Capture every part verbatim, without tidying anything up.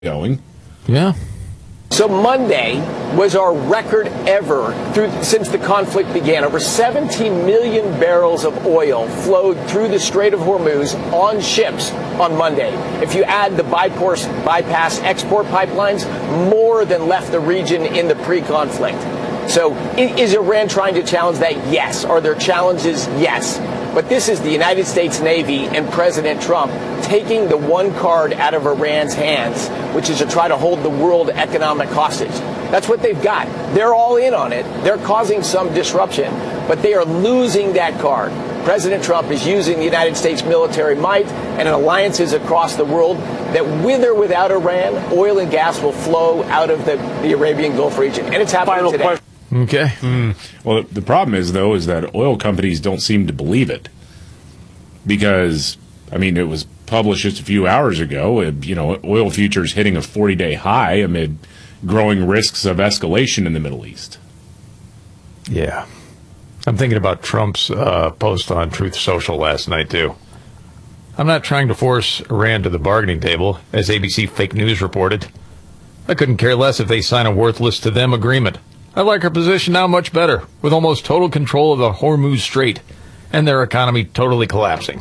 going. Yeah. So Monday was our record ever through since the conflict began. Over seventeen million barrels of oil flowed through the Strait of Hormuz on ships on Monday. If you add the bypass, bypass export pipelines, more than left the region in the pre-conflict. So is Iran trying to challenge that? Yes. Are there challenges? Yes. But this is the United States Navy and President Trump taking the one card out of Iran's hands, which is to try to hold the world economic hostage. That's what they've got. They're all in on it. They're causing some disruption, but they are losing that card. President Trump is using the United States military might and alliances across the world that with or without Iran, oil and gas will flow out of the, the Arabian Gulf region. And it's happening Final today. question. Okay. Mm. Well, the problem is, though, is that oil companies don't seem to believe it. Because, I mean, it was published just a few hours ago, it, you know, oil futures hitting a forty-day high amid growing risks of escalation in the Middle East. Yeah. I'm thinking about Trump's uh, post on Truth Social last night, too. I'm not trying to force Iran to the bargaining table, as A B C Fake News reported. I couldn't care less if they sign a worthless-to-them agreement. I like our position now much better, with almost total control of the Hormuz Strait and their economy totally collapsing.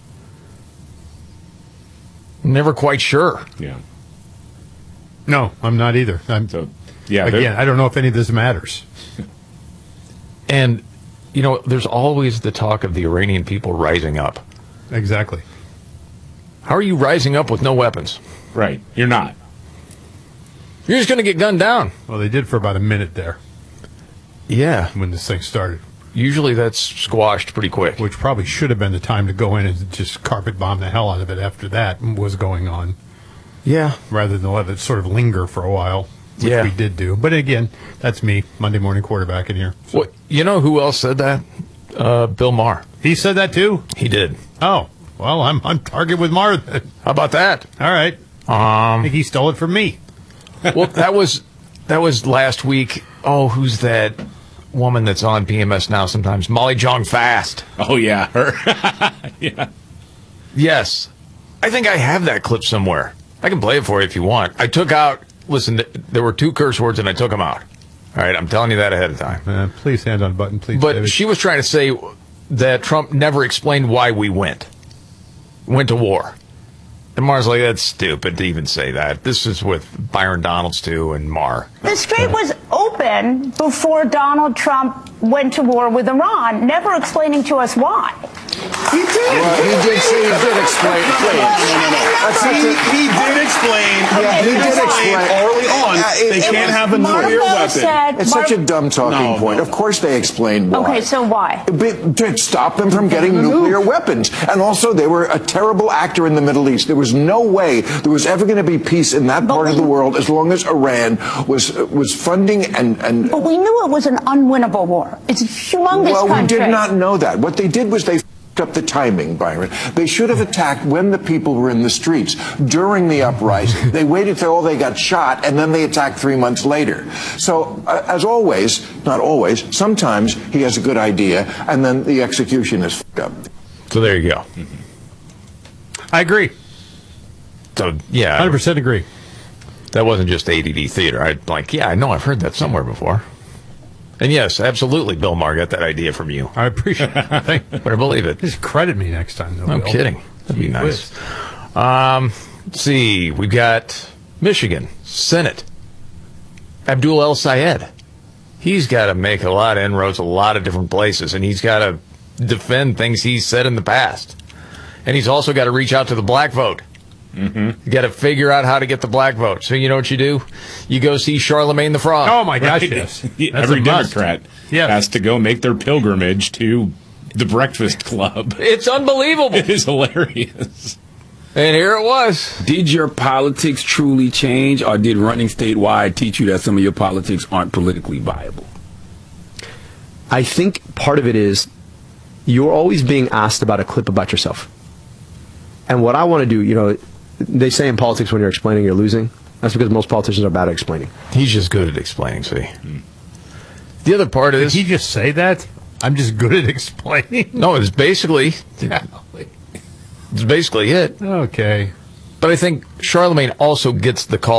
Mm-hmm. Never quite sure. Yeah. No, I'm not either. I'm, so, yeah. Again, I don't know if any of this matters. And, you know, there's always the talk of the Iranian people rising up. Exactly. How are you rising up with no weapons? Right. You're not. You're just going to get gunned down. Well, they did for about a minute there. Yeah. When this thing started. Usually that's squashed pretty quick. Which probably should have been the time to go in and just carpet bomb the hell out of it after that was going on. Yeah. Rather than let it sort of linger for a while, which yeah. we did do. But again, that's me, Monday morning quarterback in here. So. Well, you know who else said that? Uh, Bill Maher. He said that too? He did. Oh, well, I'm on target with Maher then. How about that? All right. Um, I think he stole it from me. Well, that was that was last week. Oh, who's that woman that's on P M S now sometimes? Molly Jong Fast. Oh, yeah. Her. Yeah. Yes. I think I have that clip somewhere. I can play it for you if you want. I took out, listen, there were two curse words and I took them out. All right, I'm telling you that ahead of time. Uh, please hand on button, please. But David. she was trying to say that Trump never explained why we went. Went to war. And Maher's like, that's stupid to even say that. This is with Byron Donalds, too, and Maher. The Strait was open before Donald Trump went to war with Iran, never explaining to us why. He did. Well, he did say he did explain. Please. He, he did explain. Yeah, he did explain early on. Uh, it, they it can't was, have a nuclear weapon. Said, it's Mar- such a dumb talking no, point. no. Of course they explained why. Okay, so why? But to stop them from getting nuclear weapons. And also, they were a terrible actor in the Middle East. There was no way there was ever going to be peace in that but part we, of the world as long as Iran was was funding and... and but we knew it was an unwinnable war. It's a humongous well, country. we did not know that. What they did was they f***ed up the timing, Byron. They should have attacked when the people were in the streets during the uprising. They waited till all they got shot, and then they attacked three months later. So, uh, as always, not always, sometimes he has a good idea, and then the execution is f***ed up. So there you go. I agree. So, yeah. one hundred percent agree. That wasn't just A D D theater. I'm like, yeah, I know I've heard that somewhere before. And yes, absolutely, Bill Maher got that idea from you. I appreciate it. Thank you. Better believe it. Just credit me next time, though. No Bill. kidding. That'd be Gee nice. Um, let's see. We've got Michigan, Senate. Abdul El Sayed. He's got to make a lot of inroads a lot of different places, and he's got to defend things he's said in the past. And he's also got to reach out to the black vote. Mm-hmm. You got to figure out how to get the black vote. So you know what you do? You go see Charlemagne the Frog. Oh, my gosh, Right. yes. Every Democrat yes. has to go make their pilgrimage to the Breakfast Club. It's unbelievable. It is hilarious. And here it was. Did your politics truly change, or did running statewide teach you that some of your politics aren't politically viable? I think part of it is you're always being asked about a clip about yourself. And what I want to do, you know, they say in politics when you're explaining, you're losing. That's because most politicians are bad at explaining. He's just good at explaining, see. Mm. The other part Did is... he just say that? I'm just good at explaining? No, it's basically... It's basically it. Okay. But I think Charlemagne also gets the call